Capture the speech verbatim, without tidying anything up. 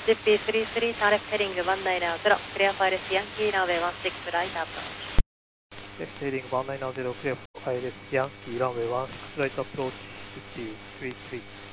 ジッピースリースリー ターレフヘリングワンナインゼロ、クリアファイルスヤンキーランウェイワンシックスライトアプローチ。 レフトヘリングワンナインゼロ、クリアファイルスヤンキーランウェイワンシックスライトアプローチ、ジッピースリースリー。